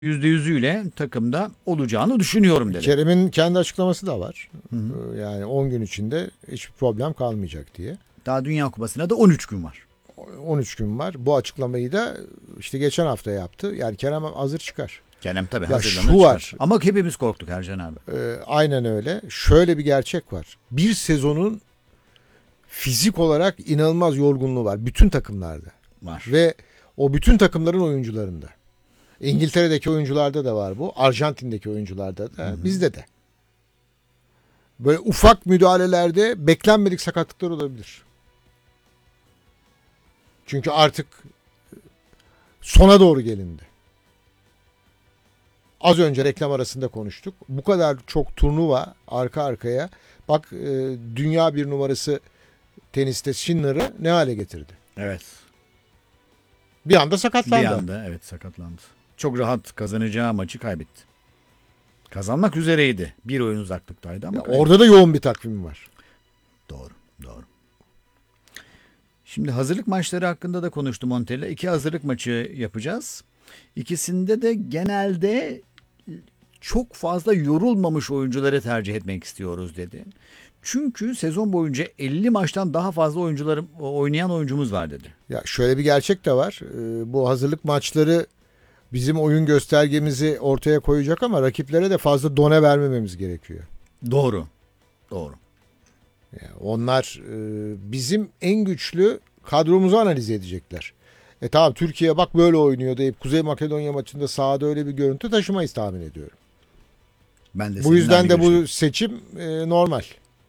%100'üyle takımda olacağını düşünüyorum dedi. Kerem'in kendi açıklaması da var. Hı hı. Yani 10 gün içinde hiçbir problem kalmayacak diye. Daha Dünya Kupası'na da 13 gün var. 13 gün var. Bu açıklamayı da işte geçen hafta yaptı. Yani Kerem hazır çıkar. Kerem tabii Ya hazırlanır şu var. çıkar. Ama hepimiz korktuk Ercan abi. Aynen öyle. Şöyle bir gerçek var. Bir sezonun fizik olarak inanılmaz yorgunluğu var. Bütün takımlarda. Var. Ve o bütün takımların oyuncularında. İngiltere'deki oyuncularda da var bu. Arjantin'deki oyuncularda da. Bizde de. Böyle ufak müdahalelerde beklenmedik sakatlıklar olabilir. Çünkü artık sona doğru gelindi. Az önce reklam arasında konuştuk. Bu kadar çok turnuva arka arkaya. Bak dünya bir numarası teniste Sinner'ı ne hale getirdi. Evet. Bir anda sakatlandı. Bir anda evet sakatlandı. Çok rahat kazanacağı maçı kaybetti. Kazanmak üzereydi. Bir oyun uzaklıktaydı ama Orada da yoğun bir takvim var. Doğru. Şimdi hazırlık maçları hakkında da konuştu Montella. 2 hazırlık maçı yapacağız. İkisinde de genelde çok fazla yorulmamış oyuncuları tercih etmek istiyoruz dedi. Çünkü sezon boyunca 50 maçtan daha fazla oynayan oyuncumuz var dedi. Ya şöyle bir gerçek de var. Bu hazırlık maçları bizim oyun göstergemizi ortaya koyacak ama rakiplere de fazla done vermememiz gerekiyor. Doğru. Yani onlar bizim en güçlü kadromuzu analiz edecekler. Tamam Türkiye bak böyle oynuyor deyip Kuzey Makedonya maçında sahada öyle bir görüntü taşımayız tahmin ediyorum. Ben de bu yüzden de bu seçim normal.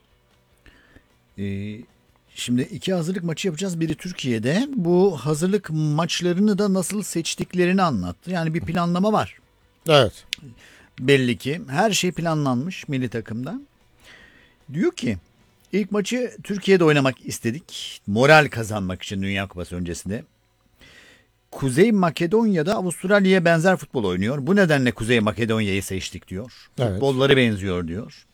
Şimdi 2 hazırlık maçı yapacağız. Biri Türkiye'de. Bu hazırlık maçlarını da nasıl seçtiklerini anlattı. Yani bir planlama var. Evet. Belli ki her şey planlanmış milli takımda. Diyor ki ilk maçı Türkiye'de oynamak istedik. Moral kazanmak için Dünya Kupası öncesinde. Kuzey Makedonya'da Avustralya'ya benzer futbol oynuyor. Bu nedenle Kuzey Makedonya'yı seçtik diyor. Evet. Futbolları benziyor diyor.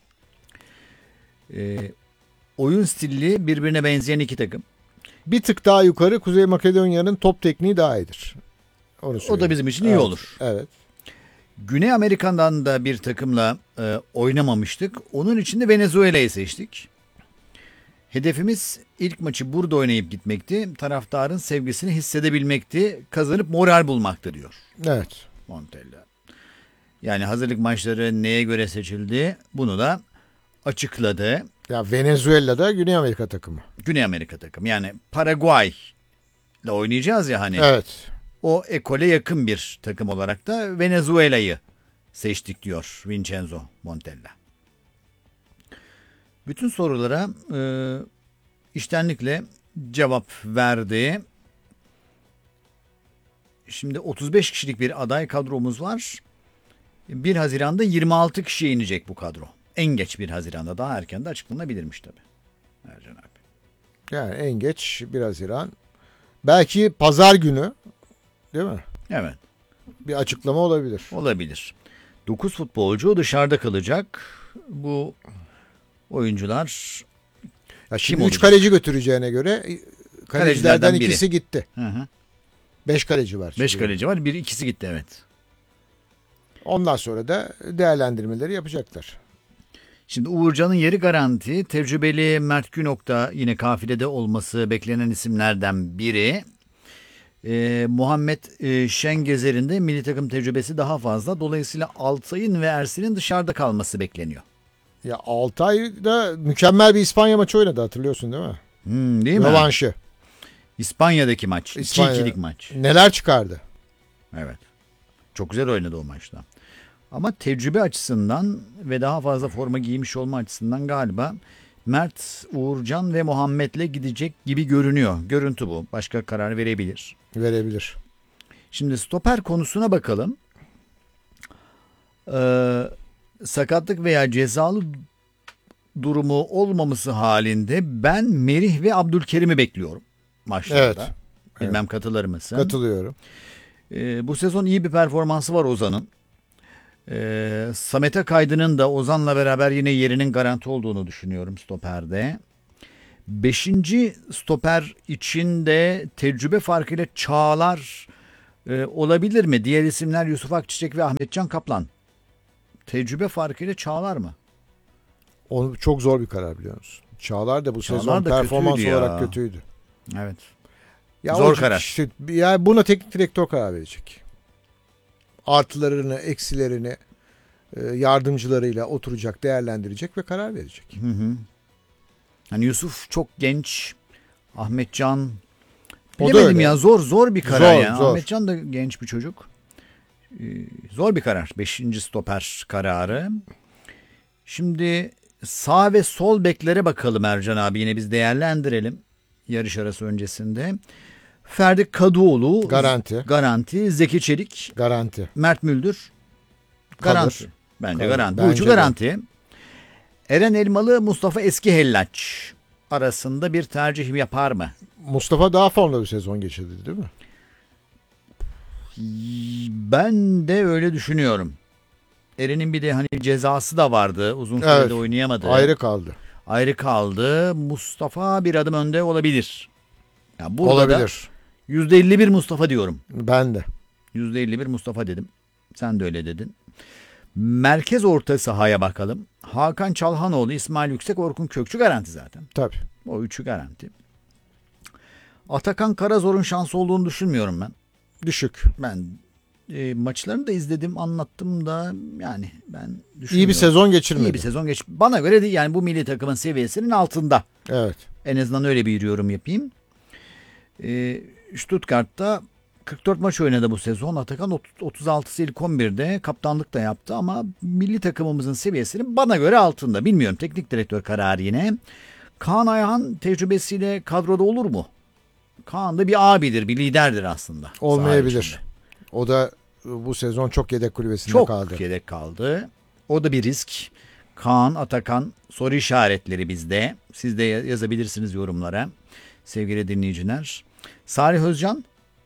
Oyun stili birbirine benzeyen 2 takım. Bir tık daha yukarı Kuzey Makedonya'nın top tekniği daha iyidir. O da bizim için iyi olur. Evet. Güney Amerika'dan da bir takımla oynamamıştık. Onun için de Venezuela'yı seçtik. Hedefimiz ilk maçı burada oynayıp gitmekti. Taraftarın sevgisini hissedebilmekti. Kazanıp moral bulmaktı diyor. Evet. Montella. Yani hazırlık maçları neye göre seçildi? Bunu da açıkladı. Ya Venezuela'da Güney Amerika takımı. Güney Amerika takımı. Yani Paraguay ile oynayacağız ya hani. Evet. O ekole yakın bir takım olarak da Venezuela'yı seçtik diyor Vincenzo Montella. Bütün sorulara içtenlikle cevap verdi. Şimdi 35 kişilik bir aday kadromuz var. 1 Haziran'da 26 kişiye inecek bu kadro. En geç 1 Haziran'da, daha erken de açıklanabilirmiş tabii. Ercan abi. Yani en geç 1 Haziran. Belki pazar günü değil mi? Evet. Bir açıklama olabilir. Olabilir. 9 futbolcu dışarıda kalacak. Bu oyuncular Ya şimdi kim 3 olacak? kaleci götüreceğine göre kalecilerden biri. ikisi gitti. Hı. 5 kaleci var. 5 kaleci var. İkisi gitti evet. Ondan sonra da değerlendirmeleri yapacaklar. Şimdi Uğurcan'ın yeri garanti. Tecrübeli Mert Günok da yine kafilede olması beklenen isimlerden biri. Muhammed Şengezer'in de milli takım tecrübesi daha fazla. Dolayısıyla Altay'ın ve Ersin'in dışarıda kalması bekleniyor. Ya Altay'da mükemmel bir İspanya maçı oynadı, hatırlıyorsun değil mi? Değil mi? Rövanşı. İspanya'daki maç. İspanya. 2-2'lik maç. Neler çıkardı? Evet. Çok güzel oynadı o maçta. Ama tecrübe açısından ve daha fazla forma giymiş olma açısından galiba Mert, Uğurcan ve Muhammed'le gidecek gibi görünüyor. Görüntü bu. Başka karar verebilir. Verebilir. Şimdi stoper konusuna bakalım. Sakatlık veya cezalı durumu olmaması halinde ben Merih ve Abdülkerim'i bekliyorum maçlarda. Evet. Bilmem katılır mısın? Katılıyorum. Bu sezon iyi bir performansı var Ozan'ın. Samet Akaydın'ın da Ozan'la beraber yine yerinin garanti olduğunu düşünüyorum stoperde. 5. stoper için de tecrübe farkıyla Çağlar olabilir mi? Diğer isimler Yusuf Akçiçek ve Ahmetcan Kaplan. Tecrübe farkıyla Çağlar mı? O çok zor bir karar, biliyor musun? Çağlar da bu Çağlar sezon da performans kötüydü ya. olarak kötüydü. Evet. Ya Zor o karar. Işte, ya buna teknik direktör karar verecek. Artılarını, eksilerini yardımcılarıyla oturacak, değerlendirecek ve karar verecek. Hı hı. Hani Yusuf çok genç. Ahmetcan O da bilemedim öyle. ya, zor bir karar Zor, yani. zor. Ahmetcan da genç bir çocuk. Zor bir karar. 5. stoper kararı. Şimdi sağ ve sol beklere bakalım Ercan abi. Yine biz değerlendirelim yarış arası öncesinde. Ferdi Kadıoğlu garanti. Zeki Çelik Garanti. Mert Müldür garanti. Kalır. Bence Kalır. garanti. Bu Bence üçü de. garanti. Eren Elmalı Mustafa Eskihellaç arasında bir tercih yapar mı? Mustafa daha formda bir sezon geçirdi, değil mi? Ben de öyle düşünüyorum. Eren'in bir de hani cezası da vardı. Uzun sürede Evet. oynayamadı. Ayrı kaldı. Mustafa bir adım önde olabilir. Ya burada Olabilir. da %51 Mustafa diyorum. Ben de. %51 Mustafa dedim. Sen de öyle dedin. Merkez orta sahaya bakalım. Hakan Çalhanoğlu, İsmail Yüksek, Orkun Kökçü garanti zaten. Tabii. O üçü garanti. Atakan Karazor'un şansı olduğunu düşünmüyorum ben. Düşük. Ben maçlarını da izledim, anlattım da yani ben düşünmüyorum. İyi bir sezon geçirmedi. İyi bir sezon geç. Bana göre de yani bu milli takımın seviyesinin altında. Evet. En azından öyle bir yorum yapayım. Stuttgart'ta 44 maç oynadı bu sezon. Atakan 36'sı ilk 11'de kaptanlık da yaptı ama milli takımımızın seviyesinin bana göre altında. Bilmiyorum, teknik direktör kararı yine. Kaan Ayhan tecrübesiyle kadroda olur mu? Kaan da bir abidir, bir liderdir aslında. Olmayabilir. O da bu sezon çok yedek kulübesinde çok kaldı. Çok yedek kaldı. O da bir risk. Kaan, Atakan soru işaretleri bizde. Siz de yazabilirsiniz yorumlara. Sevgili dinleyiciler. Salih Özcan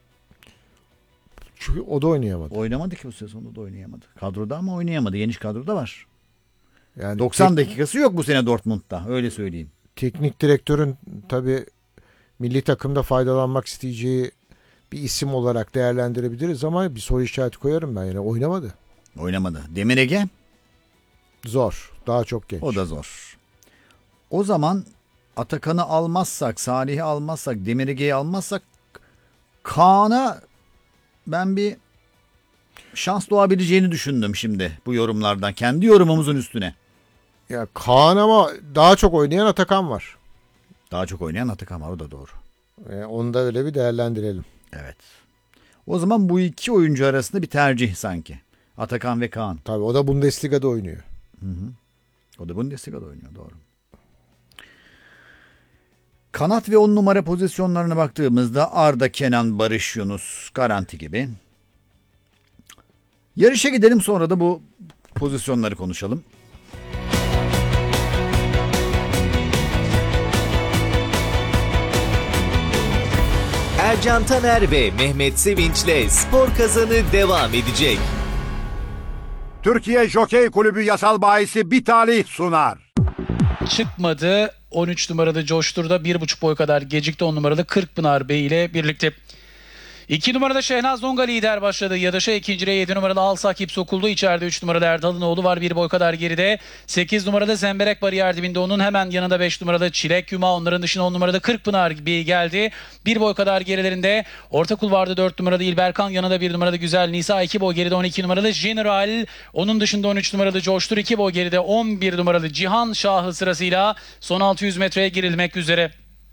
Çünkü o da oynayamadı. oynamadı ki bu sezonda, da oynayamadı. Kadroda ama oynayamadı. Geniş kadroda var. Yani 90 dakikası yok bu sene Dortmund'da. Öyle söyleyeyim. teknik direktörün tabii milli takımda faydalanmak isteyeceği bir isim olarak değerlendirebiliriz ama bir soru işareti koyarım ben. Yani oynamadı. Oynamadı. Demir Ege Zor. Daha çok genç. o da zor. O zaman Atakan'ı almazsak, Salih'i almazsak, Demir Ege'yi almazsak Kaan'a ben bir şans doğabileceğini düşündüm şimdi bu yorumlardan. Kendi yorumumuzun üstüne. Ya Kaan ama daha çok oynayan Atakan var. Daha çok oynayan Atakan var, o da doğru. Onu da öyle bir değerlendirelim. Evet. O zaman bu iki oyuncu arasında bir tercih sanki. Atakan ve Kaan. Tabii o da Bundesliga'da oynuyor. O da Bundesliga'da oynuyor, doğru. Kanat ve 10 numara pozisyonlarına baktığımızda Arda, Kenan, Barış, Yunus garanti gibi. Yarışa gidelim, sonra da bu pozisyonları konuşalım. Ercan Taner ve Mehmet Sevinç'le Spor Kazanı devam edecek. Türkiye Jokey Kulübü yasal bahisi bir talih sunar. Çıkmadı. 13 numarada coşturda 1,5 boy kadar gecikti. 10 numarada Kırkpınar Bey ile birlikte. 2 numarada Şehnaz Donga lider başladı. Yadaş'a ikinciliğe 7 numarada Alsakip sokuldu. İçeride 3 numarada Erdal'ınoğlu var. 1 boy kadar geride. 8 numarada Zemberek bariyer dibinde. Onun hemen yanında 5 numarada Çilek Yuma. Onların dışında 10 numarada Kırkpınar Bey geldi. 1 boy kadar gerilerinde. Orta kulvarda 4 numarada İlberkan. Yanında 1 numarada Güzel Nisa. 2 boy geride 12 numarada General. Onun dışında 13 numarada Coştur. 2 boy geride 11 numaralı Cihan Şahı sırasıyla son 600 metreye girilmek üzere.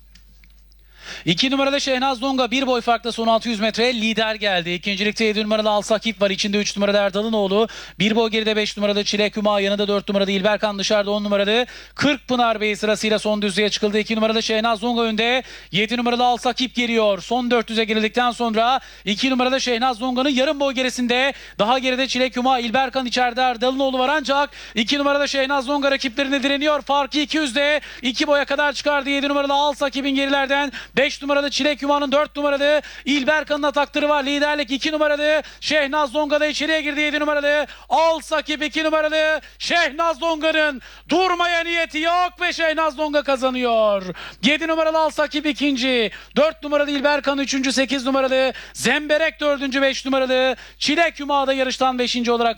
2 numarada Şehnaz Donga 1 boy farkla son 600 metreye lider geldi. İkincilikte 7 numaralı Alsakip var. İçinde 3 numarada Erdal'ınoğlu. 1 boy geride 5 numarada Çilek Hüma. Yanında 4 numarada İlberkan, dışarıda 10 numarada Kırkpınar Bey sırasıyla son düzlüğe çıkıldı. 2 numarada Şehnaz Donga önde. 7 numaralı Alsakip geliyor. Son 400'e girildikten sonra 2 numarada Şehnaz Donga'nın yarım boy gerisinde. Daha geride Çilek Hüma, İlberkan, içeride Erdal'ınoğlu var ancak 2 numarada Şehnaz Donga rakiplerine direniyor. Farkı 200'de 2 boya kadar çıkardı. 7 numaralı Alsakip'in gerilerden 5 numaralı Çilek Yuma'nın 4 numaralı İlberkan'ın atakları var. Liderlik 2 numaralı Şehnaz Zonga da içeriye girdi. 7 numaralı Al Sakip 2 numaralı Şehnaz Zonga'nın durmaya niyeti yok ve Şehnaz Zonga kazanıyor. 7 numaralı Al Sakip ikinci. 4 numaralı İlberkan 3. 8 numaralı Zemberek 4. 5 numaralı Çilek Yuma da yarıştan 5. olarak